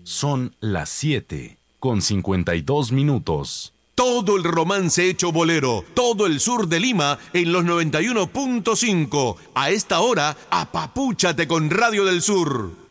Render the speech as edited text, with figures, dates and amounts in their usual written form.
Son las 7:52. Todo el romance hecho bolero, todo el sur de Lima en los 91.5. A esta hora, apapúchate con Radio del Sur.